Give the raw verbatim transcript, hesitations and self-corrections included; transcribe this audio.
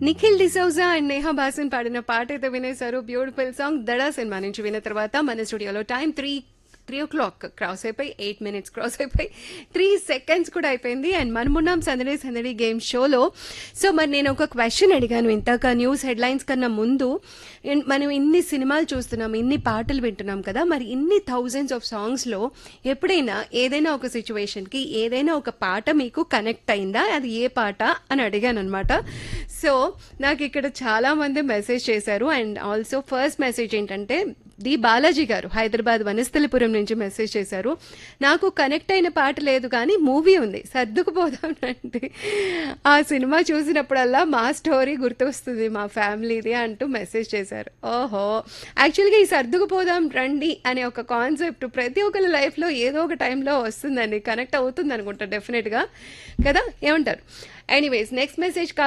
Nikhil D'Souza and Neha బాసన్ పాడిన పాట అయితే వినేశారు. బ్యూటిఫుల్ సాంగ్ దడా సినిమా నుంచి విన్న తర్వాత మన స్టూడియోలో టైం త్రీ త్రీ ఓ క్లాక్ క్రాస్ అయిపోయి ఎయిట్ మినిట్స్ క్రాస్ అయిపోయి త్రీ సెకండ్స్ కూడా అయిపోయింది. అండ్ మనమున్నాం సందడి సందడి గేమ్ షోలో. సో మరి నేను ఒక క్వశ్చన్ అడిగాను ఇంతక న్యూస్ హెడ్లైన్స్ కన్నా ముందు. మనం ఇన్ని సినిమాలు చూస్తున్నాం, ఇన్ని పాటలు వింటున్నాం కదా, మరి ఇన్ని థౌజండ్స్ ఆఫ్ సాంగ్స్లో ఎప్పుడైనా ఏదైనా ఒక సిచ్యువేషన్కి ఏదైనా ఒక పాట మీకు కనెక్ట్ అయిందా? అది ఏ పాట అని అడిగాను అనమాట. సో నాకు ఇక్కడ చాలా మంది మెసేజ్ చేశారు. అండ్ ఆల్సో ఫస్ట్ మెసేజ్ ఏంటంటే ది బాలాజీ గారు హైదరాబాద్ వనస్థలిపురం నుంచి మెసేజ్ చేశారు. నాకు కనెక్ట్ అయిన పాట లేదు కానీ మూవీ ఉంది, సర్దుకుపోదాం రండి. ఆ సినిమా చూసినప్పుడల్లా మా స్టోరీ గుర్తొస్తుంది మా ఫ్యామిలీది అంటూ మెసేజ్ చేశారు. ఓహో, యాక్చువల్గా ఈ సర్దుకుపోదాం రండి అనే ఒక కాన్సెప్ట్ ప్రతి ఒక్కరి లైఫ్లో ఏదో ఒక టైంలో వస్తుందండి, కనెక్ట్ అవుతుంది అనుకుంటా డెఫినెట్గా కదా, ఏమంటారు? Anyways next message